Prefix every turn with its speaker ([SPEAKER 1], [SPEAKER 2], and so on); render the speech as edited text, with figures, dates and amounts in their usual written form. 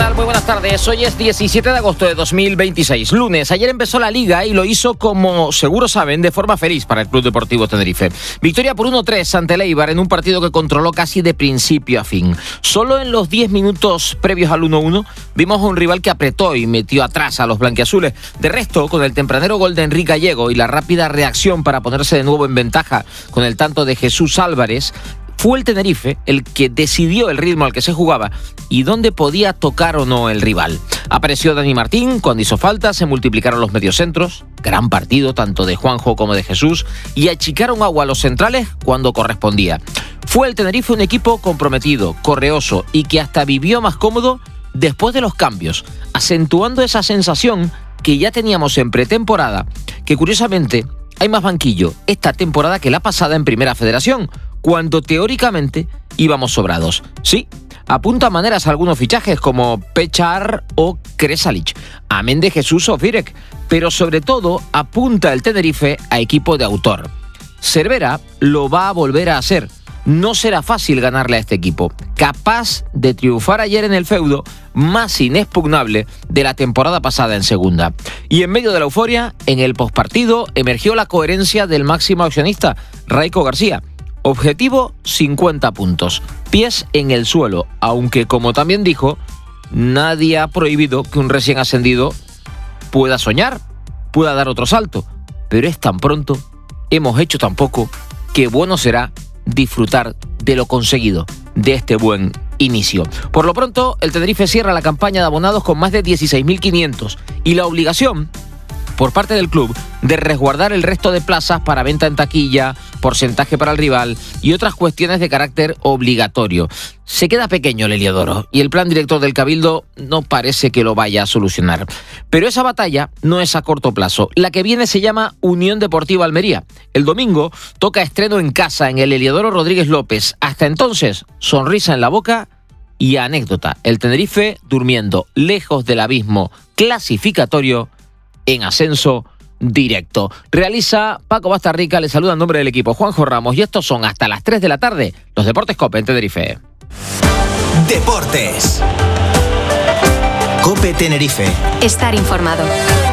[SPEAKER 1] tal? Muy buenas tardes. Hoy es 17 de agosto de 2026, lunes. Ayer empezó la Liga y lo hizo, como seguro saben, de forma feliz para el Club Deportivo Tenerife. Victoria por 1-3 ante el Eibar en un partido que controló casi de principio a fin. Solo en los 10 minutos previos al 1-1 vimos a un rival que apretó y metió atrás a los blanquiazules. De resto, con el tempranero gol de Enrique Gallego y la rápida reacción para ponerse de nuevo en ventaja con el tanto de Jesús Álvarez, fue el Tenerife el que decidió el ritmo al que se jugaba y dónde podía tocar o no el rival. Apareció Dani Martín cuando hizo falta, se multiplicaron los mediocentros, gran partido tanto de Juanjo como de Jesús, y achicaron agua a los centrales cuando correspondía. Fue el Tenerife un equipo comprometido, correoso y que hasta vivió más cómodo después de los cambios, acentuando esa sensación que ya teníamos en pretemporada, que curiosamente hay más banquillo esta temporada que la pasada en Primera Federación, cuando teóricamente íbamos sobrados. Sí, apunta a maneras algunos fichajes como Pechar o Kresalic, amén de Jesús o Firek, pero sobre todo apunta el Tenerife a equipo de autor. Cervera lo va a volver a hacer. No será fácil ganarle a este equipo, capaz de triunfar ayer en el feudo más inexpugnable de la temporada pasada en segunda. Y en medio de la euforia, en el postpartido, emergió la coherencia del máximo accionista, Raiko García. Objetivo, 50 puntos. Pies en el suelo, aunque como también dijo, nadie ha prohibido que un recién ascendido pueda soñar, pueda dar otro salto. Pero es tan pronto, hemos hecho tan poco, que bueno será disfrutar de lo conseguido, de este buen inicio. Por lo pronto, el Tenerife cierra la campaña de abonados con más de 16.500 y la obligación por parte del club de resguardar el resto de plazas para venta en taquilla, porcentaje para el rival y otras cuestiones de carácter obligatorio. Se queda pequeño el Heliodoro y el plan director del Cabildo no parece que lo vaya a solucionar. Pero esa batalla no es a corto plazo. La que viene se llama Unión Deportiva Almería. El domingo toca estreno en casa en el Heliodoro Rodríguez López. Hasta entonces, sonrisa en la boca y anécdota. El Tenerife durmiendo lejos del abismo clasificatorio en ascenso directo. Realiza Paco Bastarrica, le saluda en nombre del equipo Juanjo Ramos y estos son hasta las 3 de la tarde los Deportes COPE en Tenerife.
[SPEAKER 2] Deportes. COPE Tenerife.
[SPEAKER 3] Estar informado.